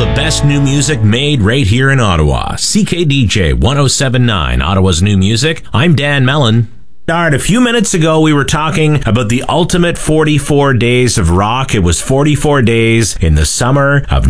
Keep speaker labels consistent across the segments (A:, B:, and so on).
A: the best new music made right here in Ottawa. CKDJ 1079, Ottawa's new music. I'm Dan Mellon. All right, a few minutes ago, we were talking about the ultimate 44 days of rock. It was 44 days in the summer of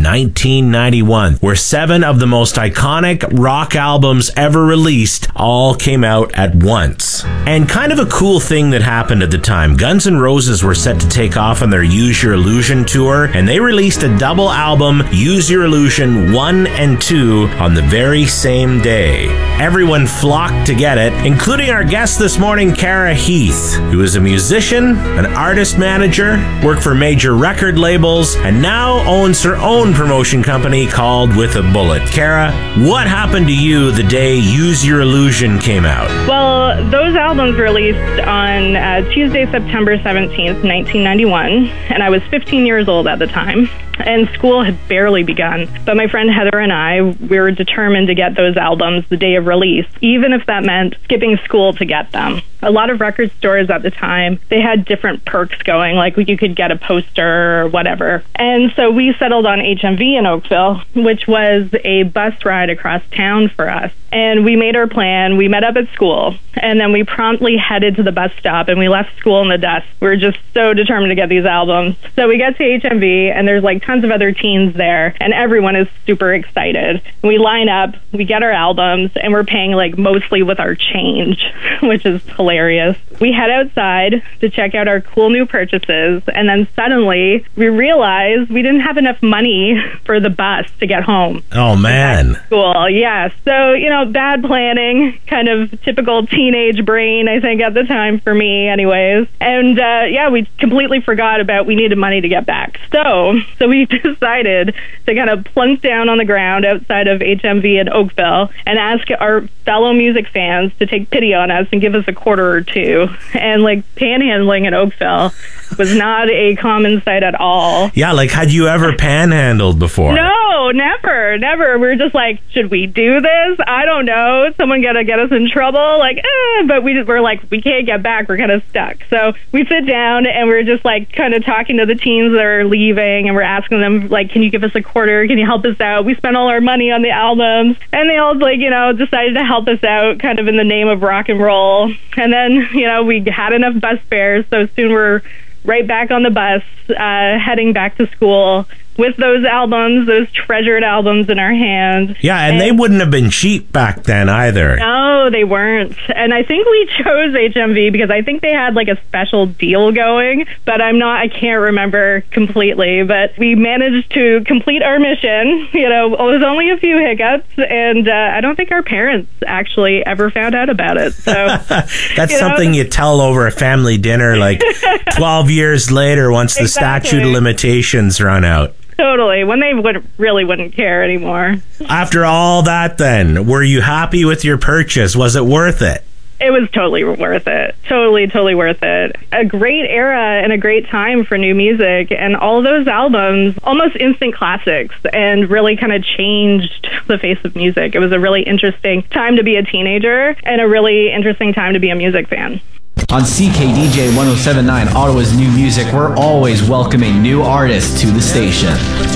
A: 1991, where 7 of the most iconic rock albums ever released all came out at once. And kind of a cool thing that happened at the time, Guns N' Roses were set to take off on their Use Your Illusion tour, and they released a double album, Use Your Illusion 1 and 2, on the very same day. Everyone flocked to get it, including our guest this morning, Cara Heath, who is a musician, an artist manager, worked for major record labels, and now owns her own promotion company called With a Bullet. Cara, what happened to you the day Use Your Illusion came out?
B: Well, those albums released on Tuesday, September 17th, 1991, and I was 15 years old at the time. And school had barely begun. But my friend Heather and I, we were determined to get those albums the day of release, even if that meant skipping school to get them. A lot of record stores at the time, they had different perks going, like you could get a poster or whatever. And so we settled on HMV in Oakville, which was a bus ride across town for us. And we made our plan. We met up at school, and then we promptly headed to the bus stop, and we left school in the dust. We were just so determined to get these albums. So we get to HMV, and there's like tons of other teens there, and everyone is super excited. We line up, we get our albums, and we're paying like mostly with our change, which is hilarious. We head outside to check out our cool new purchases, and then suddenly we realize we didn't have enough money for the bus to get home.
A: Oh, man.
B: Cool, yeah. So, you know, bad planning, kind of typical teenage brain, I think, at the time for me anyways. And, yeah, we completely forgot about we needed money to get back. So we decided to kind of plunk down on the ground outside of HMV in Oakville and ask our fellow music fans to take pity on us and give us a quarter or two. And, like, panhandling in Oakville was not a common sight at all.
A: Yeah, like, had you ever panhandled before?
B: No, never. We were just like, should we do this? I don't know. Someone gonna get us in trouble? Like, but we're like, we can't get back. We're kind of stuck. So we sit down and we're just like kind of talking to the teens that are leaving, and we're asking them, like, can you give us a quarter? Can you help us out? We spent all our money on the albums. And they all, like, you know, decided to help us out kind of in the name of rock and roll. And then, you know, we had enough bus fares, so soon we're right back on the bus, heading back to school with those albums, those treasured albums in our hands. Yeah,
A: and they wouldn't have been cheap back then either.
B: No, they weren't. And I think we chose HMV because I think they had like a special deal going, but I can't remember completely. But we managed to complete our mission. You know, it was only a few hiccups, and I don't think our parents actually ever found out about it. So
A: that's something you tell over a family dinner like 12 years later once the statute of limitations run out.
B: Totally, when they wouldn't care anymore.
A: After all that then, were you happy with your purchase? Was it worth it?
B: It was totally worth it. Totally worth it. A great era and a great time for new music, and all those albums, almost instant classics, and really kind of changed the face of music. It was a really interesting time to be a teenager and a really interesting time to be a music fan.
C: On CKDJ 1079, Ottawa's new music, we're always welcoming new artists to the station.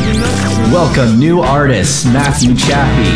C: Welcome new artists Matthew Chappie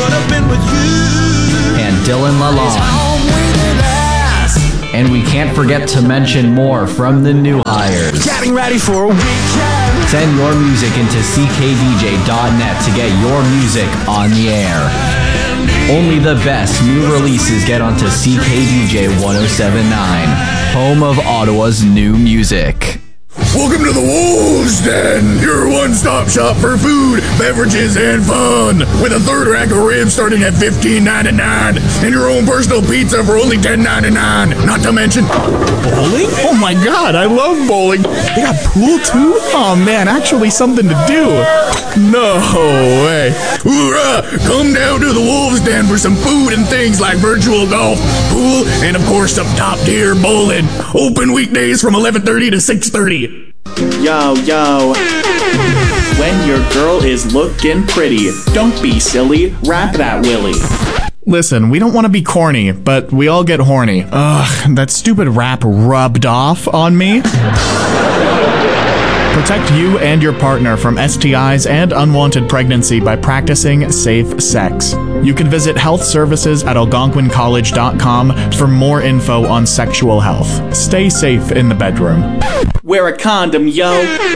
C: and Dylan Lalonde. And we can't forget to mention more from the new hires.
D: Getting ready for a weekend.
C: Send your music into ckdj.net to get your music on the air. Only the best new releases get onto CKDJ 1079, home of Ottawa's new music.
E: Welcome to the Wolves Den, your one-stop shop for food, beverages, and fun. With a third rack of ribs starting at $15.99 and your own personal pizza for only $10.99. Not to mention
D: bowling. Oh my God, I love bowling. They got pool too? Oh man, actually something to do. No way.
E: Hoorah! Come down to the Wolves Den for some food and things like virtual golf, pool, and of course some top-tier bowling. Open weekdays from 11:30 to 6:30.
F: Yo. When your girl is looking pretty, don't be silly, wrap that willy.
D: Listen, we don't want to be corny, but we all get horny. Ugh, that stupid rap rubbed off on me. Protect you and your partner from STIs and unwanted pregnancy by practicing safe sex. You can visit health services at algonquincollege.com for more info on sexual health. Stay safe in the bedroom.
F: Wear a condom, yo.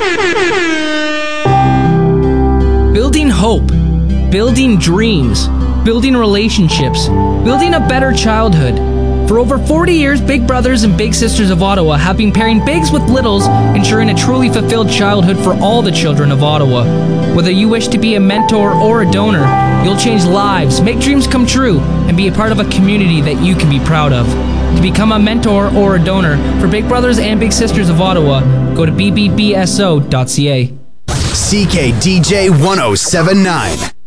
G: Building hope, building dreams, building relationships, building a better childhood. For over 40 years, Big Brothers and Big Sisters of Ottawa have been pairing bigs with littles, ensuring a truly fulfilled childhood for all the children of Ottawa. Whether you wish to be a mentor or a donor, you'll change lives, make dreams come true, and be a part of a community that you can be proud of. To become a mentor or a donor for Big Brothers and Big Sisters of Ottawa, go to bbbso.ca.
H: CKDJ 1079.